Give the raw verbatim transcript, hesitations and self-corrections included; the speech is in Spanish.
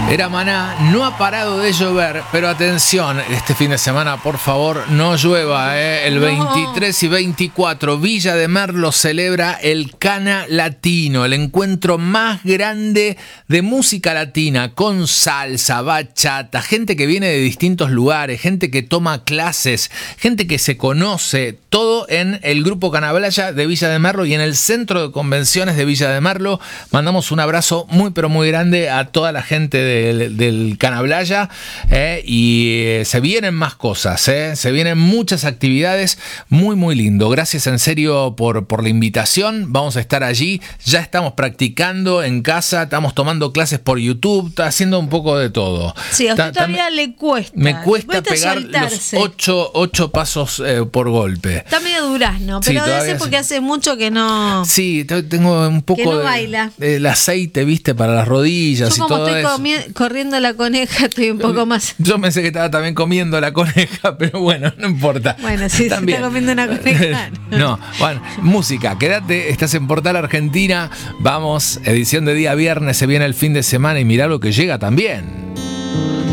Era Maná, no ha parado de llover, pero atención, este fin de semana, por favor, no llueva, ¿eh? El veintitrés y veinticuatro, Villa de Merlo celebra el Cana Latino, el encuentro más grande de música latina, con salsa, bachata, gente que viene de distintos lugares, gente que toma clases, gente que se conoce, todo en el Grupo Canablaya de Villa de Merlo y en el Centro de Convenciones de Villa de Merlo. Mandamos un abrazo muy, pero muy grande a toda la gente de Del, del Canablaya, eh, y eh, se vienen más cosas, eh, se vienen muchas actividades, muy muy lindo. Gracias en serio por, por la invitación. Vamos a estar allí, ya estamos practicando en casa, estamos tomando clases por YouTube, está haciendo un poco de todo. Sí, a usted Ta, todavía le cuesta. Me cuesta, cuesta pegar soltarse. los ocho, ocho pasos eh, por golpe. Está medio durazno, pero sí, debe ser porque hace mucho que no. Sí, tengo un poco que no de, baila. El aceite, viste, para las rodillas. Yo y como todo estoy eso. Comi- corriendo la coneja, estoy un poco más. Yo pensé que estaba también comiendo la coneja, pero bueno, no importa. Bueno, si se está comiendo una coneja. No, bueno, música, quédate, estás en Portal Argentina. Vamos, edición de día viernes, se viene el fin de semana y mirá lo que llega también.